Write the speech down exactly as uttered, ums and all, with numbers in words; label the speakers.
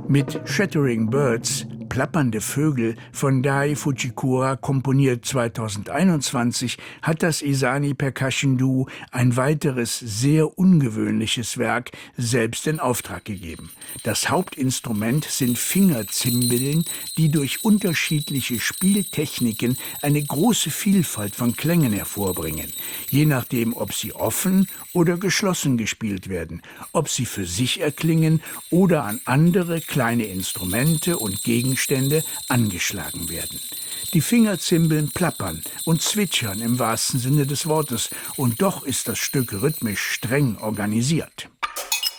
Speaker 1: Mit Shattering Birds, Plappernde Vögel von Dai Fujikura, komponiert zweitausendeinundzwanzig, hat das Esani Percussion Duo ein weiteres sehr ungewöhnliches Werk selbst in Auftrag gegeben. Das Hauptinstrument sind Fingerzimbeln, die durch unterschiedliche Spieltechniken eine große Vielfalt von Klängen hervorbringen, je nachdem, ob sie offen oder geschlossen gespielt werden, ob sie für sich erklingen oder an andere kleine Instrumente und Gegenstände angeschlagen werden. Die Fingerzimbeln plappern und zwitschern im wahrsten Sinne des Wortes, und doch ist das Stück rhythmisch streng organisiert.